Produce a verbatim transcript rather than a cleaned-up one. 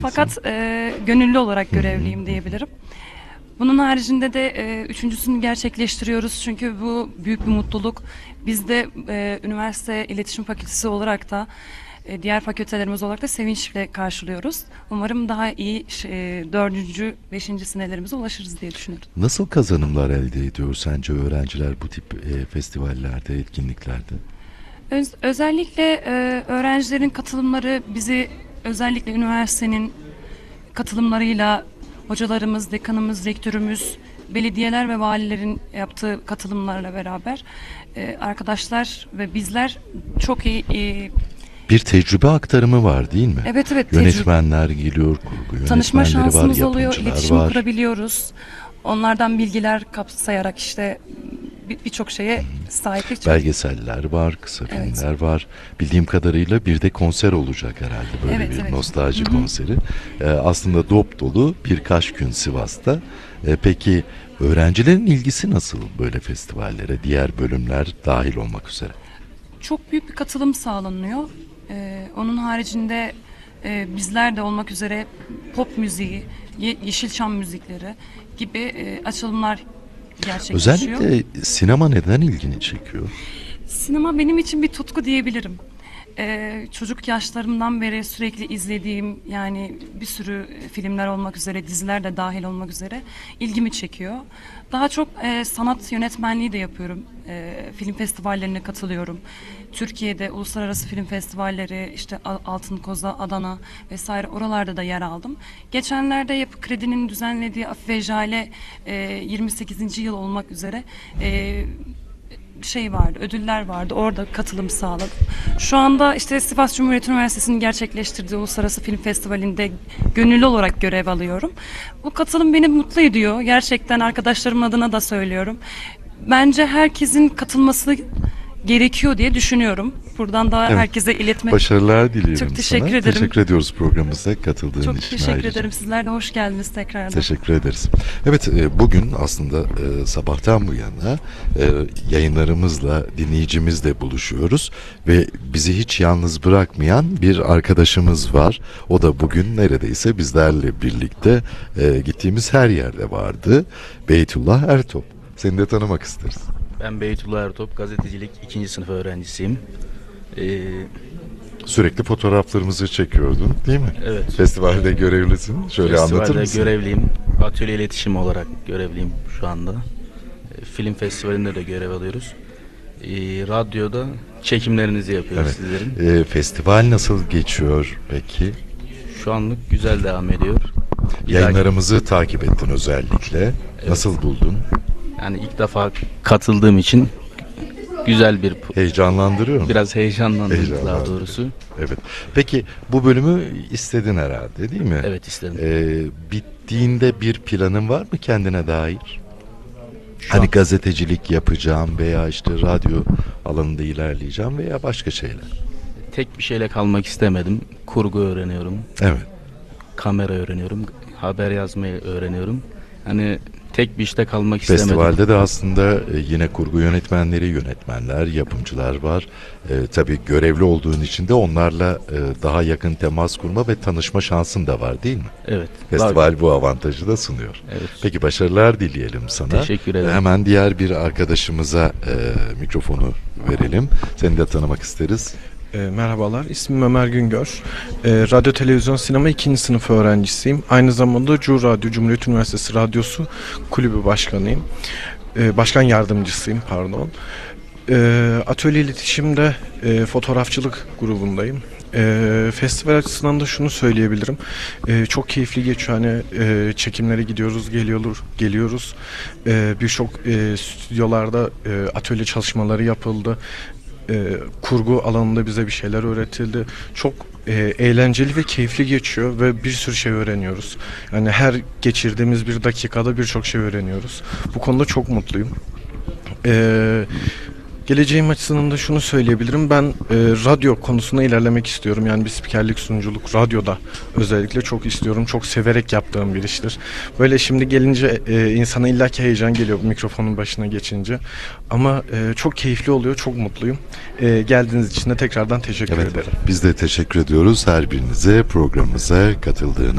Fakat e, gönüllü olarak görevliyim diyebilirim. Bunun haricinde de e, üçüncüsünü gerçekleştiriyoruz çünkü bu büyük bir mutluluk. Biz de e, üniversite iletişim fakültesi olarak da e, diğer fakültelerimiz olarak da sevinçle karşılıyoruz. Umarım daha iyi e, dördüncü, beşinci senelerimize ulaşırız diye düşünüyorum. Nasıl kazanımlar elde ediyor sence öğrenciler bu tip e, festivallerde, etkinliklerde? Öz, özellikle e, öğrencilerin katılımları bizi özellikle üniversitenin katılımlarıyla hocalarımız, dekanımız, rektörümüz, belediyeler ve valilerin yaptığı katılımlarla beraber e, arkadaşlar ve bizler çok iyi e, Bir tecrübe aktarımı var değil mi? evet evet Yönetmenler geliyor, kurgu tanışma yönetmenleri var, şansımız oluyor, yapımcılar iletişim var. kurabiliyoruz. Onlardan bilgiler kapsayarak işte bir- birçok şeye sahiplik. Belgeseller var, kısa Evet. filmler var. Bildiğim kadarıyla bir de konser olacak herhalde, böyle Evet, bir evet. nostalji Hı hı. konseri. Ee, aslında dop dolu birkaç gün Sivas'ta. Ee, peki öğrencilerin ilgisi nasıl böyle festivallere, diğer bölümler dahil olmak üzere? Çok büyük bir katılım sağlanıyor. Ee, onun haricinde e, bizler de olmak üzere pop müziği, Ye- Yeşilçam müzikleri gibi e, açılımlar gerçekleşiyor. Özellikle sinema neden ilgini çekiyor? Sinema benim için bir tutku diyebilirim. Ee, çocuk yaşlarımdan beri sürekli izlediğim yani bir sürü filmler olmak üzere, diziler de dahil olmak üzere ilgimi çekiyor. Daha çok e, sanat yönetmenliği de yapıyorum. E, film festivallerine katılıyorum. Türkiye'de uluslararası film festivalleri, işte A- Altın Koza, Adana vesaire oralarda da yer aldım. Geçenlerde Yapı Kredi'nin düzenlediği Afife ve Jale e, yirmi sekizinci yıl olmak üzere e, şey vardı, ödüller vardı. Orada katılım sağladım. Şu anda işte Sivas Cumhuriyet Üniversitesi'nin gerçekleştirdiği Uluslararası Film Festivali'nde gönüllü olarak görev alıyorum. Bu katılım beni mutlu ediyor. Gerçekten arkadaşlarımın adına da söylüyorum. Bence herkesin katılması gerekiyor diye düşünüyorum. Buradan da Evet. herkese iletmek. Başarılar diliyorum Çok teşekkür sana. ederim. Teşekkür ediyoruz programımıza katıldığın Çok için teşekkür ayrıca. ederim. Sizler de hoş geldiniz tekrardan. Teşekkür ederiz. Evet, e, bugün aslında e, sabahtan bu yana e, yayınlarımızla dinleyicimizle buluşuyoruz ve bizi hiç yalnız bırakmayan bir arkadaşımız var. O da bugün neredeyse bizlerle birlikte e, gittiğimiz her yerde vardı. Beytullah Ertop. Seni de tanımak isteriz. Ben Beytullah Ertop, gazetecilik ikinci sınıf öğrencisiyim. Ee, Sürekli fotoğraflarımızı çekiyordun, değil mi? evet, Festivalde görevlisin. Şöyle anlatır festivalde mısın? görevliyim. Atölye iletişim olarak görevliyim şu anda. Ee, film festivalinde de görev alıyoruz. Ee, radyoda çekimlerinizi yapıyoruz Evet. sizlerin. E, festival nasıl geçiyor peki? Şu anlık güzel devam ediyor. Bir Yayınlarımızı takip ettin özellikle. Nasıl buldun? dahaki- yani ilk defa katıldığım için güzel bir, Heyecanlandırıyor mu? biraz heyecanlandım Heyecanlandırıyor. daha doğrusu. Evet. Peki bu bölümü istedin herhalde, değil mi? Evet, istedim. Ee, bittiğinde bir planın var mı kendine dair? Şu Hani an- gazetecilik yapacağım veya işte radyo alanında ilerleyeceğim veya başka şeyler. Tek bir şeyle kalmak istemedim. Kurgu öğreniyorum. Evet. Kamera öğreniyorum, haber yazmayı öğreniyorum. Hani tek bir işte kalmak istemedim. Festivalde de aslında e, yine kurgu yönetmenleri, yönetmenler, yapımcılar var. E, tabii görevli olduğun için de onlarla e, daha yakın temas kurma ve tanışma şansın da var, değil mi? Evet. Festival var. bu avantajı da sunuyor. Evet. Peki başarılar dileyelim sana. Teşekkür ederim. Hemen diğer bir arkadaşımıza e, mikrofonu verelim. Seni de tanımak isteriz. E, merhabalar, ismim Ömer Güngör. E, Radyo, Televizyon, Sinema ikinci sınıf öğrencisiyim. Aynı zamanda C U Radyo, Cumhuriyet Üniversitesi Radyosu Kulübü Başkanıyım. E, başkan yardımcısıyım, pardon. E, atölye iletişimde e, fotoğrafçılık grubundayım. E, festival açısından da şunu söyleyebilirim. E, çok keyifli geçiyor. Hani e, çekimlere gidiyoruz, geliyoruz, geliyoruz. E, Birçok e, stüdyolarda e, atölye çalışmaları yapıldı. E, kurgu alanında bize bir şeyler öğretildi. Çok e, eğlenceli ve keyifli geçiyor ve bir sürü şey öğreniyoruz. Yani her geçirdiğimiz bir dakikada birçok şey öğreniyoruz. Bu konuda çok mutluyum. E, Geleceğim açısından da şunu söyleyebilirim. Ben e, radyo konusunda ilerlemek istiyorum. Yani bir spikerlik, sunuculuk, radyoda özellikle çok istiyorum. Çok severek yaptığım bir iştir. Böyle şimdi gelince e, insana illaki heyecan geliyor mikrofonun başına geçince. Ama e, çok keyifli oluyor, çok mutluyum. E, geldiğiniz için de tekrardan teşekkür Evet, ederim. biz de teşekkür ediyoruz her birinize programımıza katıldığınız